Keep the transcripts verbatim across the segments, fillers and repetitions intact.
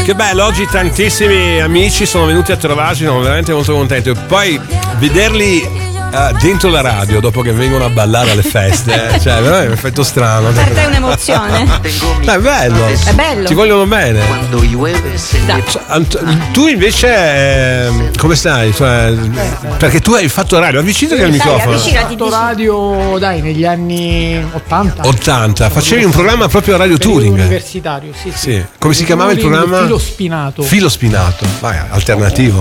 Che bello, oggi tantissimi amici sono venuti a trovarci, sono veramente molto contento. E poi vederli Uh, dentro la radio dopo che vengono a ballare alle feste, eh? Cioè veramente è un effetto strano. Per te è un'emozione. È bello, è bello, ti vogliono bene. Da. Tu invece eh, come stai? Cioè, perché tu hai fatto radio, avvicinati al microfono. Ho fatto radio, dai, negli anni ottanta. ottanta, facevi un programma proprio a Radio Touring universitario, sì, sì. Sì. Come si chiamava il programma? Filo spinato. Filo spinato, vai, alternativo.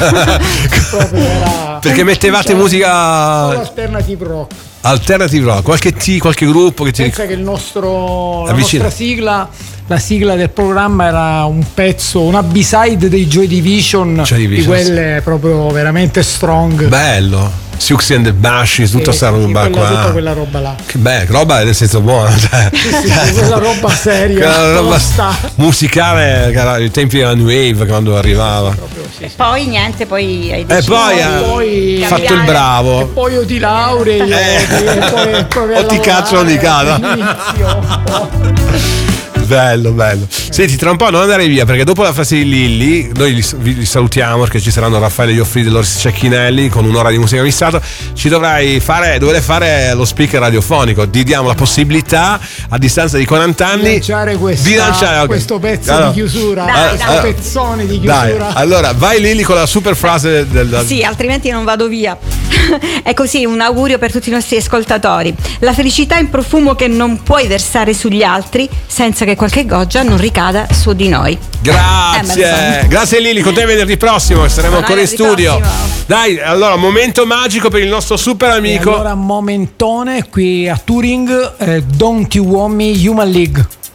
Perché mettevate musica alternative rock. Alternative rock, qualche T, qualche gruppo che ti pensa che il nostro la avvicina. nostra sigla, la sigla del programma era un pezzo, una B-side dei Joy Division, Joy Division, di quelle proprio veramente strong. Bello. Siouxsie and the Bashes, tutta sì, sta roba sì, quella, qua. tutta quella roba là. Che beh, roba nel senso buono. Cioè, sì, sì, quella roba seria. Quella roba musicale, che era i tempi della New Wave quando arrivava. Proprio, sì, sì. Poi niente, poi hai E deciso poi hai fatto il bravo. E poi io ti laurei eh. e poi, poi o ti cacciano di casa. Bello, bello. Senti, tra un po' non andare via, perché dopo la frase di Lilli noi li, vi salutiamo, perché ci saranno Raffaele Ioffridi e Loris Cecchinelli con un'ora di musica missata. Ci dovrai fare, dovrei fare lo speaker radiofonico. Ti diamo la possibilità a distanza di quaranta anni di lanciare, questa, di lanciare okay. questo pezzo allora, di chiusura, dai, questo dai. pezzone di chiusura. Dai, allora vai Lilli con la super frase del, del... Sì, altrimenti non vado via. È così, un augurio per tutti i nostri ascoltatori. La felicità è un profumo che non puoi versare sugli altri senza che qualche goggia non ricada su di noi. Grazie, eh, grazie Lili, con te venerdì prossimo saremo ancora in studio. Prossimo. Dai, allora momento magico per il nostro super amico. E allora momentone qui a Touring, eh, Don't You Want Me Human League.